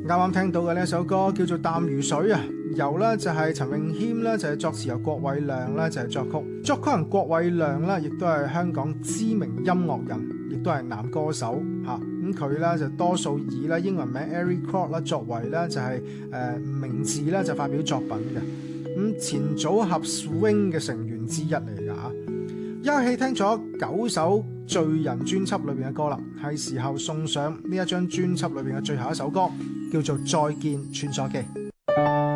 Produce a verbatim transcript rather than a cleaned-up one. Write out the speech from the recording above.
啱啱聽到嘅呢一首歌叫做《淡如水》啊，由咧就係陳詠謙咧就係作詞，由郭偉亮咧就係作曲。作曲人郭偉亮咧，亦都係香港知名音樂人，亦都係男歌手嚇。咁佢咧就多數以咧英文名 Eric Kwok 啦作為咧就係誒名字咧就發表作品嘅。咁前組合 Swing 嘅成員之一嚟㗎嚇。一口氣聽咗九首罪人專輯裏邊嘅歌啦，係時候送上呢一張專輯裏邊嘅最後一首歌，叫做《再見穿梭機》。